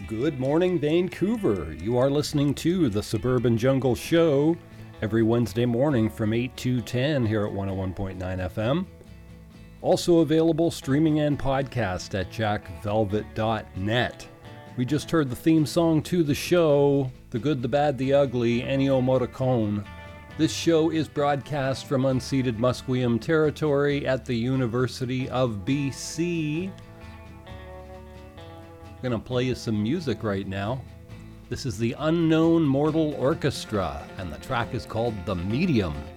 Good morning, Vancouver. You are listening to the Suburban Jungle Show every Wednesday morning from 8 to 10 here at 101.9 FM. Also available streaming and podcast at jackvelvet.net. We just heard the theme song to the show, The Good, the Bad, the Ugly, Ennio Morricone. This show is broadcast from unceded Musqueam territory at the University of BC. I'm going to play you some music right now. This is the Unknown Mortal Orchestra, and the track is called The Medium.